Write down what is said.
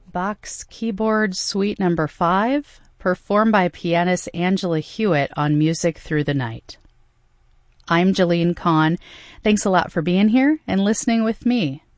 Bach's Keyboard Suite Number 5, performed by pianist Angela Hewitt on Music Through the Night. I'm Jalene Kahn. Thanks a lot for being here and listening with me.